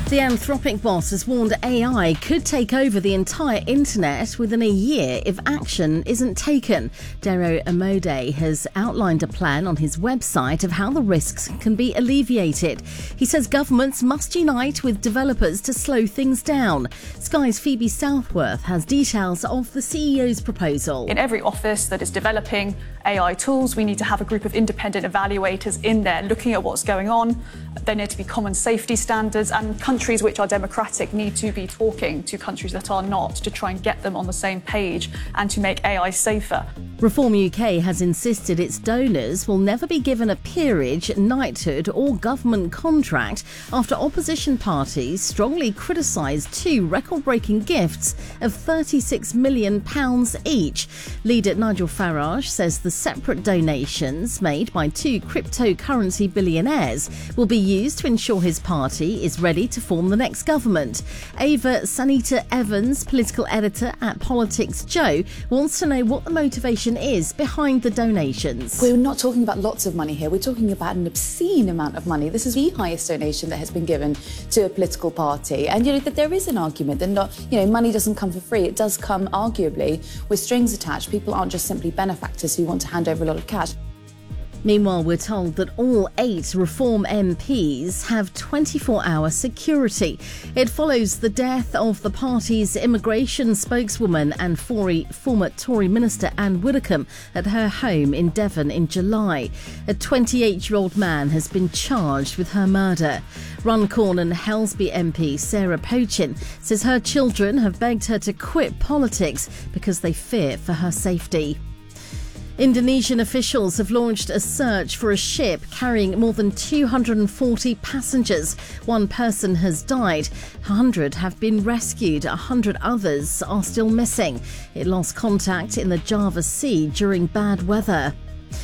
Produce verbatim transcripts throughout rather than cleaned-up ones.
The Anthropic boss has warned A I could take over the entire internet within a year if action isn't taken. Dero Amode has outlined a plan on his website of how the risks can be alleviated. He says governments must unite with developers to slow things down. Sky's Phoebe Southworth has details of the C E O's proposal. In every office that is developing A I tools, we need to have a group of independent evaluators in there looking at what's going on. There need to be common safety standards, and countries which are democratic need to be talking to countries that are not to try and get them on the same page and to make A I safer. Reform U K has insisted its donors will never be given a peerage, knighthood or government contract after opposition parties strongly criticised two record-breaking gifts of thirty-six million pounds each. Leader Nigel Farage says the separate donations made by two cryptocurrency billionaires will be used to ensure his party is ready to form the next government. Ava Sanita Evans, political editor at Politics Joe, wants to know what the motivation is behind the donations. We're not talking about lots of money here. We're talking about an obscene amount of money. This is the highest donation that has been given to a political party. And, you know, that there is an argument that not, you know, money doesn't come for free. It does come, arguably, with strings attached. People aren't just simply benefactors who want to hand over a lot of cash. Meanwhile, we're told that all eight Reform M Ps have twenty-four hour security. It follows the death of the party's immigration spokeswoman and former Tory minister Anne Widdecombe at her home in Devon in July. A twenty-eight-year-old man has been charged with her murder. Runcorn and Helsby M P Sarah Pochin says her children have begged her to quit politics because they fear for her safety. Indonesian officials have launched a search for a ship carrying more than two hundred forty passengers. One person has died, one hundred have been rescued, one hundred others are still missing. It lost contact in the Java Sea during bad weather.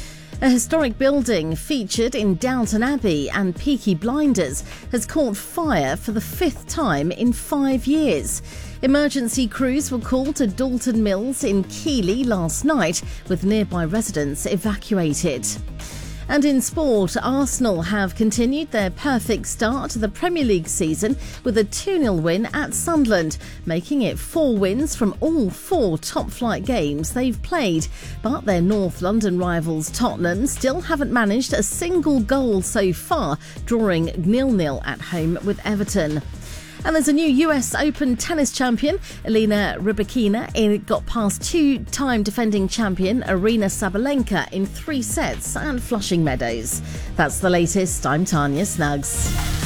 A historic building featured in Downton Abbey and Peaky Blinders has caught fire for the fifth time in five years. Emergency crews were called to Dalton Mills in Keighley last night, with nearby residents evacuated. And in sport, Arsenal have continued their perfect start to the Premier League season with a two nil win at Sunderland, making it four wins from all four top-flight games they've played. But their North London rivals Tottenham still haven't managed a single goal so far, drawing nil nil at home with Everton. And there's a new U S Open tennis champion. Elena Rybakina got past two-time defending champion Aryna Sabalenka in three sets at Flushing Meadows. That's the latest. I'm Tanya Snuggs.